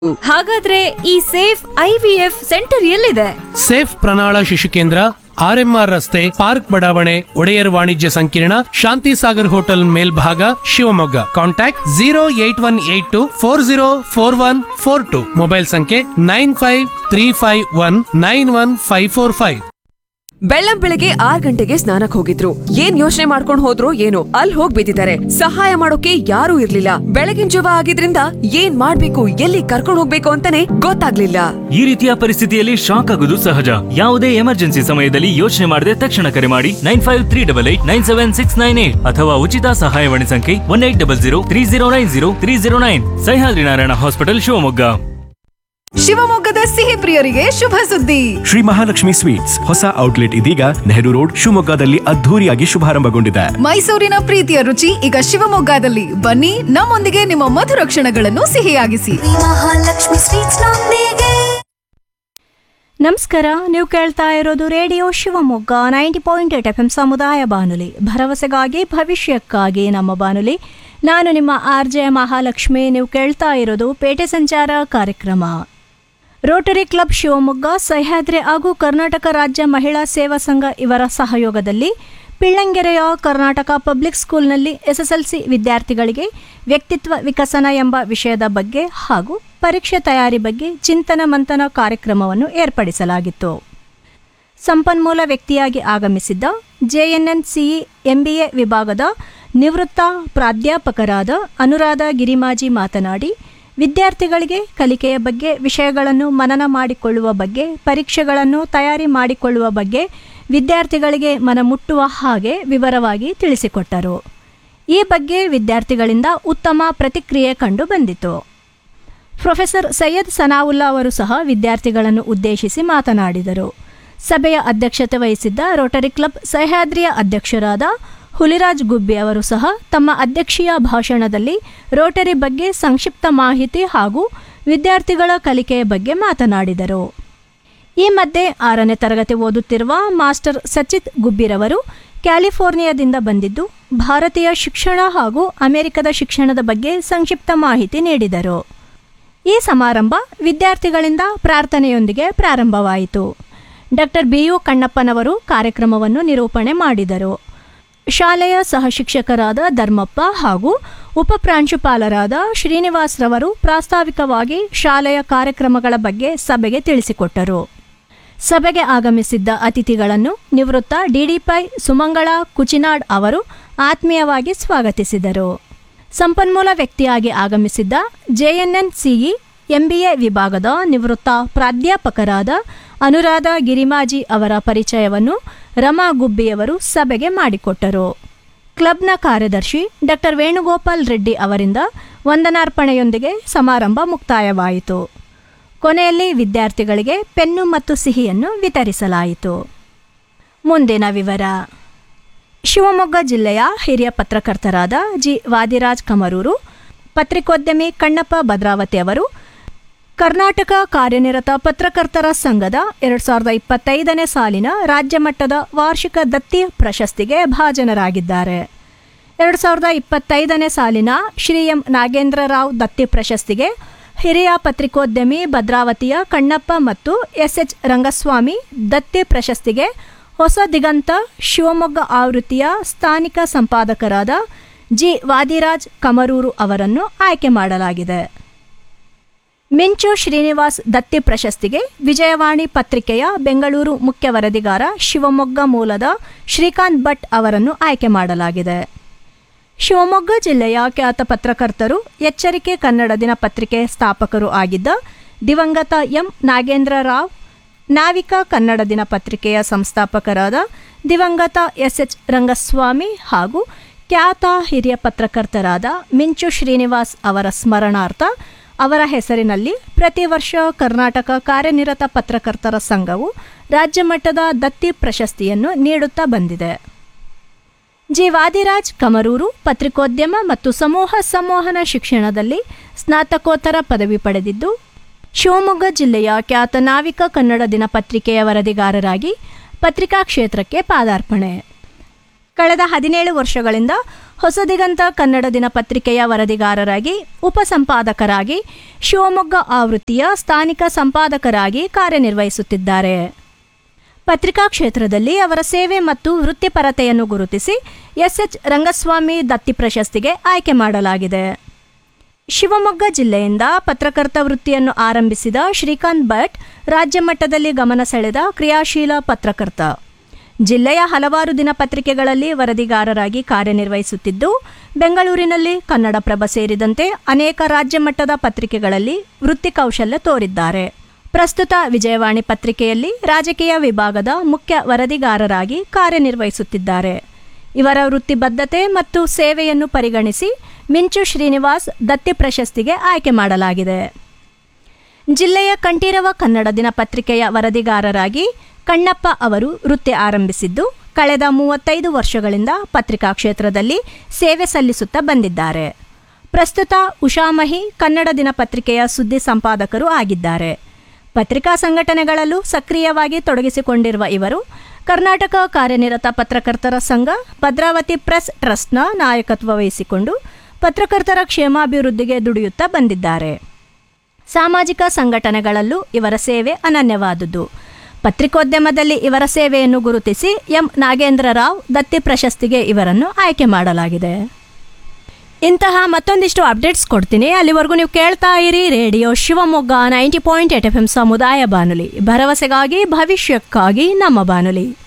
ಹಾಗಾದ್ರೆ ಈ safe IVF centre ಎಲ್ಲಿದೆ? ಸೇಫ್ ಪ್ರಣಾಳ ಶಿಶು ಕೇಂದ್ರ, RMR ರಸ್ತೆ, ಪಾರ್ಕ್ ಬಡಾವಣೆ, ಒಡೆಯರ್ ವಾಣಿಜ್ಯ ಸಂಕೀರ್ಣ, ಶಾಂತಿ ಸಾಗರ್ ಹೋಟೆಲ್ ಮೇಲ್ಭಾಗ, ಶಿವಮೊಗ್ಗ. ಕಾಂಟ್ಯಾಕ್ಟ್ 08182404142. ಮೊಬೈಲ್ ಸಂಖ್ಯೆ 9535191545. ಬೆಳ್ಳಂ ಬೆಳಗ್ಗೆ 6 ಗಂಟೆಗೆ ಸ್ನಾನಕ್ ಹೋಗಿದ್ರು. ಏನ್ ಯೋಚನೆ ಮಾಡ್ಕೊಂಡ್ ಹೋದ್ರು ಏನೋ, ಅಲ್ಲಿ ಹೋಗ್ ಬಿದ್ದಿದ್ದಾರೆ. ಸಹಾಯ ಮಾಡೋಕೆ ಯಾರೂ ಇರ್ಲಿಲ್ಲ. ಬೆಳಗಿನ ಜಾವ ಆಗಿದ್ರಿಂದ ಏನ್ ಮಾಡ್ಬೇಕು, ಎಲ್ಲಿ ಕರ್ಕೊಂಡ್ ಹೋಗ್ಬೇಕು ಅಂತಾನೆ ಗೊತ್ತಾಗ್ಲಿಲ್ಲ. ಈ ರೀತಿಯ ಪರಿಸ್ಥಿತಿಯಲ್ಲಿ ಶಾಕ್ ಆಗುವುದು ಸಹಜ. ಯಾವುದೇ ಎಮರ್ಜೆನ್ಸಿ ಸಮಯದಲ್ಲಿ ಯೋಚನೆ ಮಾಡದೆ ತಕ್ಷಣ ಕರೆ ಮಾಡಿ 9538897698 ಅಥವಾ ಉಚಿತ ಸಹಾಯವಾಣಿ ಸಂಖ್ಯೆ 180030903009. ಸಹ್ಯಾದ್ರಿ ನಾರಾಯಣ ಹಾಸ್ಪಿಟಲ್, ಶಿವಮೊಗ್ಗ. ಶಿವಮೊಗ್ಗದ ಸಿಹಿ ಪ್ರಿಯರಿಗೆ ಶುಭ ಸುದ್ದಿ. ಶ್ರೀ ಮಹಾಲಕ್ಷ್ಮಿ ಸ್ವೀಟ್ಸ್ ಹೊಸ ಔಟ್ಲೆಟ್ ಇದೀಗ ನೆಹರು ರೋಡ್, ಶಿವಮೊಗ್ಗದಲ್ಲಿ ಅದ್ಧೂರಿಯಾಗಿ ಶುಭಾರಂಭಗೊಂಡಿದೆ. ಮೈಸೂರಿನ ಪ್ರೀತಿಯ ರುಚಿ ಈಗ ಶಿವಮೊಗ್ಗದಲ್ಲಿ. ಬನ್ನಿ, ನಮ್ಮೊಂದಿಗೆ ನಿಮ್ಮ ಮಧುರ ಕ್ಷಣಗಳನ್ನು ಸಿಹಿಯಾಗಿಸಿ. ಮಹಾಲಕ್ಷ್ಮಿ ಸ್ವೀಟ್ಸ್ ನೊಂದಿಗೆ. ನಮಸ್ಕಾರ, ನೀವು ಕೇಳ್ತಾ ಇರೋದು ರೇಡಿಯೋ ಶಿವಮೊಗ್ಗ 90.8 FM ಸಮುದಾಯ ಬಾನುಲಿ, ಭರವಸೆಗಾಗಿ ಭವಿಷ್ಯಕ್ಕಾಗಿ ನಮ್ಮ ಬಾನುಲಿ. ನಾನು ನಿಮ್ಮ RJ ಮಹಾಲಕ್ಷ್ಮಿ. ನೀವು ಕೇಳ್ತಾ ಇರೋದು ಪೇಟೆ ಸಂಚಾರ ಕಾರ್ಯಕ್ರಮ. ರೋಟರಿ ಕ್ಲಬ್ ಶಿವಮೊಗ್ಗ, ಸಹ್ಯಾದ್ರಿ ಹಾಗೂ ಕರ್ನಾಟಕ ರಾಜ್ಯ ಮಹಿಳಾ ಸೇವಾ ಸಂಘ ಇವರ ಸಹಯೋಗದಲ್ಲಿ ಪಿಳ್ಳಂಗೆರೆಯ ಕರ್ನಾಟಕ ಪಬ್ಲಿಕ್ ಸ್ಕೂಲ್ನಲ್ಲಿ SSLC ವಿದ್ಯಾರ್ಥಿಗಳಿಗೆ ವ್ಯಕ್ತಿತ್ವ ವಿಕಸನ ಎಂಬ ವಿಷಯದ ಬಗ್ಗೆ ಹಾಗೂ ಪರೀಕ್ಷೆ ತಯಾರಿ ಬಗ್ಗೆ ಚಿಂತನ ಮಂಥನ ಕಾರ್ಯಕ್ರಮವನ್ನು ಏರ್ಪಡಿಸಲಾಗಿತ್ತು. ಸಂಪನ್ಮೂಲ ವ್ಯಕ್ತಿಯಾಗಿ ಆಗಮಿಸಿದ್ದ JNNCE MBA ವಿಭಾಗದ ನಿವೃತ್ತ ಪ್ರಾಧ್ಯಾಪಕರಾದ ಅನುರಾಧ ಗಿರಿಮಾಜಿ ಮಾತನಾಡಿ, ವಿದ್ಯಾರ್ಥಿಗಳಿಗೆ ಕಲಿಕೆಯ ಬಗ್ಗೆ, ವಿಷಯಗಳನ್ನು ಮನನ ಮಾಡಿಕೊಳ್ಳುವ ಬಗ್ಗೆ, ಪರೀಕ್ಷೆಗಳನ್ನು ತಯಾರಿ ಮಾಡಿಕೊಳ್ಳುವ ಬಗ್ಗೆ ವಿದ್ಯಾರ್ಥಿಗಳಿಗೆ ಮನಮುಟ್ಟುವ ಹಾಗೆ ವಿವರವಾಗಿ ತಿಳಿಸಿಕೊಟ್ಟರು. ಈ ಬಗ್ಗೆ ವಿದ್ಯಾರ್ಥಿಗಳಿಂದ ಉತ್ತಮ ಪ್ರತಿಕ್ರಿಯೆ ಕಂಡು ಬಂದಿತು. ಪ್ರೊಫೆಸರ್ ಸೈಯದ್ ಸನಾವುಲ್ಲಾ ಅವರು ಸಹ ವಿದ್ಯಾರ್ಥಿಗಳನ್ನು ಉದ್ದೇಶಿಸಿ ಮಾತನಾಡಿದರು. ಸಭೆಯ ಅಧ್ಯಕ್ಷತೆ ವಹಿಸಿದ್ದ ರೋಟರಿ ಕ್ಲಬ್ ಸಹ್ಯಾದ್ರಿಯ ಅಧ್ಯಕ್ಷರಾದ ಹುಲಿರಾಜ್ ಗುಬ್ಬಿ ಅವರು ಸಹ ತಮ್ಮ ಅಧ್ಯಕ್ಷೀಯ ಭಾಷಣದಲ್ಲಿ ರೋಟರಿ ಬಗ್ಗೆ ಸಂಕ್ಷಿಪ್ತ ಮಾಹಿತಿ ಹಾಗೂ ವಿದ್ಯಾರ್ಥಿಗಳ ಕಲಿಕೆಯ ಬಗ್ಗೆ ಮಾತನಾಡಿದರು. ಈ ಮಧ್ಯೆ 6ನೇ ತರಗತಿ ಓದುತ್ತಿರುವ ಮಾಸ್ಟರ್ ಸಚಿತ್ ಗುಬ್ಬಿರವರು ಕ್ಯಾಲಿಫೋರ್ನಿಯಾದಿಂದ ಬಂದಿದ್ದು ಭಾರತೀಯ ಶಿಕ್ಷಣ ಹಾಗೂ ಅಮೆರಿಕದ ಶಿಕ್ಷಣದ ಬಗ್ಗೆ ಸಂಕ್ಷಿಪ್ತ ಮಾಹಿತಿ ನೀಡಿದರು. ಈ ಸಮಾರಂಭ ವಿದ್ಯಾರ್ಥಿಗಳಿಂದ ಪ್ರಾರ್ಥನೆಯೊಂದಿಗೆ ಪ್ರಾರಂಭವಾಯಿತು. ಡಾಕ್ಟರ್ BU ಕಣ್ಣಪ್ಪನವರು ಕಾರ್ಯಕ್ರಮವನ್ನು ನಿರೂಪಣೆ ಮಾಡಿದರು. ಶಾಲೆಯ ಸಹಶಿಕ್ಷಕರಾದ ಧರ್ಮಪ್ಪ ಹಾಗೂ ಉಪಪ್ರಾಂಶುಪಾಲರಾದ ಶ್ರೀನಿವಾಸ್ ರವರು ಪ್ರಾಸ್ತಾವಿಕವಾಗಿ ಶಾಲೆಯ ಕಾರ್ಯಕ್ರಮಗಳ ಬಗ್ಗೆ ಸಭೆಗೆ ತಿಳಿಸಿಕೊಟ್ಟರು. ಸಭೆಗೆ ಆಗಮಿಸಿದ್ದ ಅತಿಥಿಗಳನ್ನು ನಿವೃತ್ತ DDPI ಸುಮಂಗಳ ಕುಚಿನಾಡ್ ಅವರು ಆತ್ಮೀಯವಾಗಿ ಸ್ವಾಗತಿಸಿದರು. ಸಂಪನ್ಮೂಲ ವ್ಯಕ್ತಿಯಾಗಿ ಆಗಮಿಸಿದ್ದ JNNCE MBA ವಿಭಾಗದ ನಿವೃತ್ತ ಪ್ರಾಧ್ಯಾಪಕರಾದ ಅನುರಾಧ ಗಿರಿಮಾಜಿ ಅವರ ಪರಿಚಯವನ್ನು ರಮಾ ಗುಬ್ಬಿಯವರು ಸಭೆಗೆ ಮಾಡಿಕೊಟ್ಟರು. ಕ್ಲಬ್ನ ಕಾರ್ಯದರ್ಶಿ ಡಾಕ್ಟರ್ ವೇಣುಗೋಪಾಲ್ ರೆಡ್ಡಿ ಅವರಿಂದ ವಂದನಾರ್ಪಣೆಯೊಂದಿಗೆ ಸಮಾರಂಭ ಮುಕ್ತಾಯವಾಯಿತು. ಕೊನೆಯಲ್ಲಿ ವಿದ್ಯಾರ್ಥಿಗಳಿಗೆ ಪೆನ್ನು ಮತ್ತು ಸಿಹಿಯನ್ನು ವಿತರಿಸಲಾಯಿತು. ಮುಂದಿನ ವಿವರ. ಶಿವಮೊಗ್ಗ ಜಿಲ್ಲೆಯ ಹಿರಿಯ ಪತ್ರಕರ್ತರಾದ G. ವಾದಿರಾಜ್ ಕಮರೂರು, ಪತ್ರಿಕೋದ್ಯಮಿ ಕಣ್ಣಪ್ಪ ಭದ್ರಾವತಿ ಅವರು ಕರ್ನಾಟಕ ಕಾರ್ಯನಿರತ ಪತ್ರಕರ್ತರ ಸಂಘದ 2025ನೇ ಸಾಲಿನ ರಾಜ್ಯ ಮಟ್ಟದ ವಾರ್ಷಿಕ ದತ್ತಿ ಪ್ರಶಸ್ತಿಗೆ ಭಾಜನರಾಗಿದ್ದಾರೆ. 2025ನೇ ಸಾಲಿನ ಶ್ರೀ ಎಂ ನಾಗೇಂದ್ರ ರಾವ್ ದತ್ತಿ ಪ್ರಶಸ್ತಿಗೆ ಹಿರಿಯ ಪತ್ರಿಕೋದ್ಯಮಿ ಭದ್ರಾವತಿಯ ಕಣ್ಣಪ್ಪ ಮತ್ತು SH ರಂಗಸ್ವಾಮಿ, ದತ್ತಿ ಪ್ರಶಸ್ತಿಗೆ ಹೊಸ ದಿಗಂತ ಶಿವಮೊಗ್ಗ ಆವೃತ್ತಿಯ ಸ್ಥಾನಿಕ ಸಂಪಾದಕರಾದ G. ವಾದಿರಾಜ್ ಕಮರೂರು ಅವರನ್ನು ಆಯ್ಕೆ ಮಾಡಲಾಗಿದೆ. ಮಿಂಚು ಶ್ರೀನಿವಾಸ್ ದತ್ತಿ ಪ್ರಶಸ್ತಿಗೆ ವಿಜಯವಾಣಿ ಪತ್ರಿಕೆಯ ಬೆಂಗಳೂರು ಮುಖ್ಯ ವರದಿಗಾರ ಶಿವಮೊಗ್ಗ ಮೂಲದ ಶ್ರೀಕಾಂತ್ ಭಟ್ ಅವರನ್ನು ಆಯ್ಕೆ ಮಾಡಲಾಗಿದೆ. ಶಿವಮೊಗ್ಗ ಜಿಲ್ಲೆಯ ಖ್ಯಾತ ಪತ್ರಕರ್ತರು, ಎಚ್ಚರಿಕೆ ಕನ್ನಡ ದಿನಪತ್ರಿಕೆ ಸ್ಥಾಪಕರು ಆಗಿದ್ದ ದಿವಂಗತ ಎಂ ನಾಗೇಂದ್ರ ರಾವ್, ನಾವಿಕ ಕನ್ನಡ ದಿನಪತ್ರಿಕೆಯ ಸಂಸ್ಥಾಪಕರಾದ ದಿವಂಗತ SH ರಂಗಸ್ವಾಮಿ ಹಾಗೂ ಖ್ಯಾತ ಹಿರಿಯ ಪತ್ರಕರ್ತರಾದ ಮಿಂಚು ಶ್ರೀನಿವಾಸ್ ಅವರ ಸ್ಮರಣಾರ್ಥ ಅವರ ಹೆಸರಿನಲ್ಲಿ ಪ್ರತಿ ವರ್ಷ ಕರ್ನಾಟಕ ಕಾರ್ಯನಿರತ ಪತ್ರಕರ್ತರ ಸಂಘವು ರಾಜ್ಯ ಮಟ್ಟದ ದತ್ತಿ ಪ್ರಶಸ್ತಿಯನ್ನು ನೀಡುತ್ತಾ ಬಂದಿದೆ. G. ವಾದಿರಾಜ್ ಕಮರೂರು ಪತ್ರಿಕೋದ್ಯಮ ಮತ್ತು ಸಮೂಹ ಸಂವಹನ ಶಿಕ್ಷಣದಲ್ಲಿ ಸ್ನಾತಕೋತ್ತರ ಪದವಿ ಪಡೆದಿದ್ದು, ಶಿವಮೊಗ್ಗ ಜಿಲ್ಲೆಯ ಖ್ಯಾತ ನಾವಿಕ ಕನ್ನಡ ದಿನಪತ್ರಿಕೆಯ ವರದಿಗಾರರಾಗಿ ಪತ್ರಿಕಾ ಕ್ಷೇತ್ರಕ್ಕೆ ಪಾದಾರ್ಪಣೆ. ಕಳೆದ 17 ವರ್ಷಗಳಿಂದ ಹೊಸದಿಗಂತ ಕನ್ನಡ ದಿನಪತ್ರಿಕೆಯ ವರದಿಗಾರರಾಗಿ ಉಪಸಂಪಾದಕರಾಗಿ ಶಿವಮೊಗ್ಗ ಆವೃತ್ತಿಯ ಸ್ಥಾನಿಕ ಸಂಪಾದಕರಾಗಿ ಕಾರ್ಯನಿರ್ವಹಿಸುತ್ತಿದ್ದಾರೆ. ಪತ್ರಿಕಾ ಕ್ಷೇತ್ರದಲ್ಲಿ ಅವರ ಸೇವೆ ಮತ್ತು ವೃತ್ತಿಪರತೆಯನ್ನು ಗುರುತಿಸಿ ಎಸ್ಎಚ್ ರಂಗಸ್ವಾಮಿ ದತ್ತಿ ಪ್ರಶಸ್ತಿಗೆ ಆಯ್ಕೆ ಮಾಡಲಾಗಿದೆ. ಶಿವಮೊಗ್ಗ ಜಿಲ್ಲೆಯಿಂದ ಪತ್ರಕರ್ತ ವೃತ್ತಿಯನ್ನು ಆರಂಭಿಸಿದ ಶ್ರೀಕಾಂತ್ ಭಟ್ ರಾಜ್ಯ ಮಟ್ಟದಲ್ಲಿ ಗಮನ ಸೆಳೆದ ಕ್ರಿಯಾಶೀಲ ಪತ್ರಕರ್ತ. ಜಿಲ್ಲೆಯ ಹಲವಾರು ದಿನಪತ್ರಿಕೆಗಳಲ್ಲಿ ವರದಿಗಾರರಾಗಿ ಕಾರ್ಯನಿರ್ವಹಿಸುತ್ತಿದ್ದು, ಬೆಂಗಳೂರಿನಲ್ಲಿ ಕನ್ನಡಪ್ರಭ ಸೇರಿದಂತೆ ಅನೇಕ ರಾಜ್ಯ ಮಟ್ಟದ ಪತ್ರಿಕೆಗಳಲ್ಲಿ ವೃತ್ತಿ ಕೌಶಲ್ಯ ತೋರಿದ್ದಾರೆ. ಪ್ರಸ್ತುತ ವಿಜಯವಾಣಿ ಪತ್ರಿಕೆಯಲ್ಲಿ ರಾಜಕೀಯ ವಿಭಾಗದ ಮುಖ್ಯ ವರದಿಗಾರರಾಗಿ ಕಾರ್ಯನಿರ್ವಹಿಸುತ್ತಿದ್ದಾರೆ. ಇವರ ವೃತ್ತಿಬದ್ಧತೆ ಮತ್ತು ಸೇವೆಯನ್ನು ಪರಿಗಣಿಸಿ ಮಿಂಚು ಶ್ರೀನಿವಾಸ್ ದತ್ತಿ ಪ್ರಶಸ್ತಿಗೆ ಆಯ್ಕೆ ಮಾಡಲಾಗಿದೆ. ಜಿಲ್ಲೆಯ ಕಂಠೀರವ ಕನ್ನಡ ದಿನಪತ್ರಿಕೆಯ ವರದಿಗಾರರಾಗಿ ಕಣ್ಣಪ್ಪ ಅವರು ವೃತ್ತಿ ಆರಂಭಿಸಿದ್ದು, ಕಳೆದ 35 ವರ್ಷಗಳಿಂದ ಪತ್ರಿಕಾ ಕ್ಷೇತ್ರದಲ್ಲಿ ಸೇವೆ ಸಲ್ಲಿಸುತ್ತಾ ಬಂದಿದ್ದಾರೆ. ಪ್ರಸ್ತುತ ಉಷಾಮಹಿ ಕನ್ನಡ ದಿನಪತ್ರಿಕೆಯ ಸುದ್ದಿ ಸಂಪಾದಕರು ಆಗಿದ್ದಾರೆ. ಪತ್ರಿಕಾ ಸಂಘಟನೆಗಳಲ್ಲೂ ಸಕ್ರಿಯವಾಗಿ ತೊಡಗಿಸಿಕೊಂಡಿರುವ ಇವರು ಕರ್ನಾಟಕ ಕಾರ್ಯನಿರತ ಪತ್ರಕರ್ತರ ಸಂಘ ಭದ್ರಾವತಿ ಪ್ರೆಸ್ ಟ್ರಸ್ಟ್ನ ನಾಯಕತ್ವ ವಹಿಸಿಕೊಂಡು ಪತ್ರಕರ್ತರ ಕ್ಷೇಮಾಭಿವೃದ್ಧಿಗೆ ದುಡಿಯುತ್ತಾ ಬಂದಿದ್ದಾರೆ. ಸಾಮಾಜಿಕ ಸಂಘಟನೆಗಳಲ್ಲೂ ಇವರ ಸೇವೆ ಅನನ್ಯವಾದುದು. ಪತ್ರಿಕೋದ್ಯಮದಲ್ಲಿ ಇವರ ಸೇವೆಯನ್ನು ಗುರುತಿಸಿ ಎಂ ನಾಗೇಂದ್ರ ರಾವ್ ದತ್ತಿ ಪ್ರಶಸ್ತಿಗೆ ಇವರನ್ನು ಆಯ್ಕೆ ಮಾಡಲಾಗಿದೆ. ಇಂತಹ ಮತ್ತೊಂದಿಷ್ಟು ಅಪ್ಡೇಟ್ಸ್ ಕೊಡ್ತೀನಿ. ಅಲ್ಲಿವರೆಗೂ ನೀವು ಕೇಳ್ತಾ ಇರಿ ರೇಡಿಯೋ ಶಿವಮೊಗ್ಗ 90.8 FM ಸಮುದಾಯ ಬಾನುಲಿ, ಭರವಸೆಗಾಗಿ ಭವಿಷ್ಯಕ್ಕಾಗಿ ನಮ್ಮ ಬಾನುಲಿ.